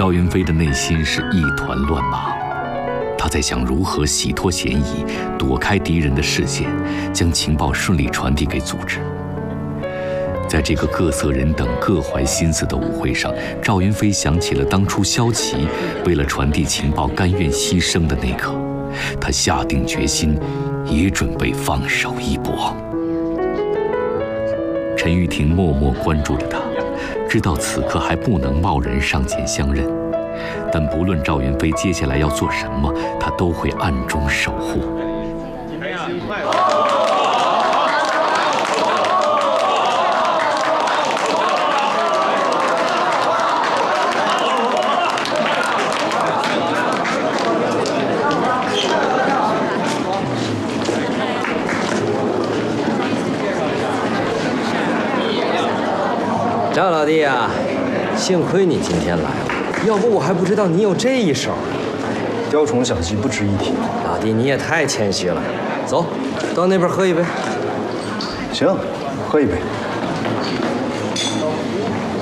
赵云飞的内心是一团乱麻，他在想如何洗脱嫌疑，躲开敌人的视线，将情报顺利传递给组织。在这个各色人等各怀心思的舞会上，赵云飞想起了当初萧齐为了传递情报甘愿牺牲的那刻，他下定决心，也准备放手一搏。陈玉婷默默关注着他，知道此刻还不能贸然上前相认，但不论赵云飞接下来要做什么，他都会暗中守护。 张老弟啊，幸亏你今天来了，要不我还不知道你有这一手。 雕虫小技不值一提。 老弟，你也太谦虚了。走，到那边喝一杯。 行，喝一杯。